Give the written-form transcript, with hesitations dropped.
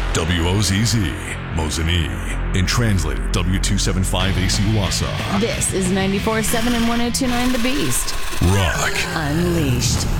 WOZZ, Mosinee, and translated W275AC Wassa. This is 94.7 and 102.9 The Beast. Rock Unleashed.